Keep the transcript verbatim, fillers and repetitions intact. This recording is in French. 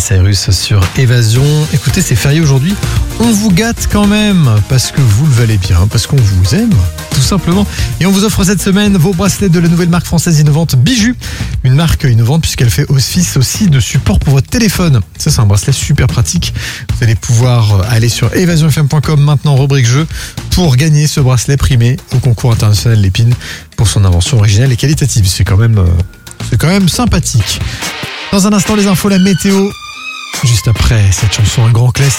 Cyrus sur Évasion. Écoutez, c'est férié aujourd'hui. On vous gâte quand même parce que vous le valez bien, parce qu'on vous aime, tout simplement. Et on vous offre cette semaine vos bracelets de la nouvelle marque française innovante Bijou. Une marque innovante puisqu'elle fait office aussi de support pour votre téléphone. Ça, c'est un bracelet super pratique. Vous allez pouvoir aller sur évasion f m point com maintenant, rubrique jeu, pour gagner ce bracelet primé au concours international Lépine pour son invention originale et qualitative. C'est quand même, c'est quand même sympathique. Dans un instant, les infos, la météo. Juste après cette chanson, un grand classique.